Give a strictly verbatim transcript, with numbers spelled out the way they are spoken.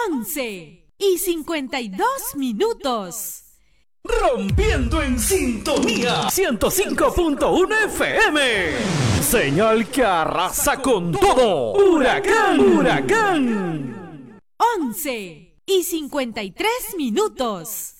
once y cincuenta y dos minutos. Rompiendo en sintonía ciento cinco punto uno F M. Señal que arrasa con todo. Huracán, huracán. once y cincuenta y tres minutos.